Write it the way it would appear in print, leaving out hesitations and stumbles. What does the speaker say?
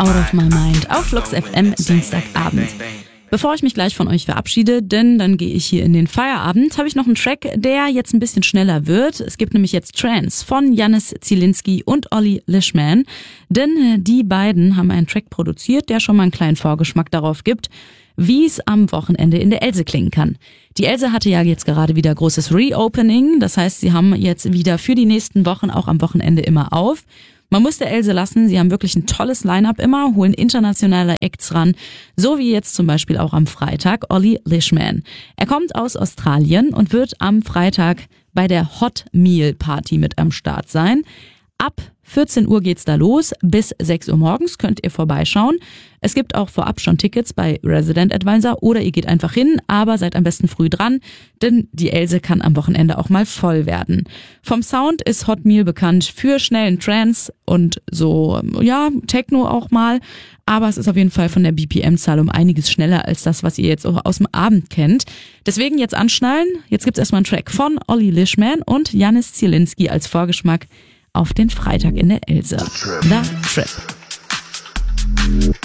Out of My Mind auf Flux FM Dienstagabend. Bevor ich mich gleich von euch verabschiede, denn dann gehe ich hier in den Feierabend, habe ich noch einen Track, der jetzt ein bisschen schneller wird. Es gibt nämlich jetzt Trance von Janis Zielinski und Olli Lischman, denn die beiden haben einen Track produziert, der schon mal einen kleinen Vorgeschmack darauf gibt, wie es am Wochenende in der Else klingen kann. Die Else hatte ja jetzt gerade wieder großes Reopening, das heißt, sie haben jetzt wieder für die nächsten Wochen auch am Wochenende immer auf. Man muss der Else lassen, sie haben wirklich ein tolles Line-Up immer, holen internationale Acts ran, so wie jetzt zum Beispiel auch am Freitag Olli Lischman. Er kommt aus Australien und wird am Freitag bei der Hot Meal Party mit am Start sein. Ab 14 Uhr geht's da los, bis 6 Uhr morgens könnt ihr vorbeischauen. Es gibt auch vorab schon Tickets bei Resident Advisor oder ihr geht einfach hin, aber seid am besten früh dran, denn die Else kann am Wochenende auch mal voll werden. Vom Sound ist Hot Meal bekannt für schnellen Trance und so, ja, Techno auch mal, aber es ist auf jeden Fall von der BPM-Zahl um einiges schneller als das, was ihr jetzt auch aus dem Abend kennt. Deswegen jetzt anschnallen, jetzt gibt's erstmal einen Track von Olli Lischman und Janis Zielinski als Vorgeschmack auf den Freitag in der Else. The Trip.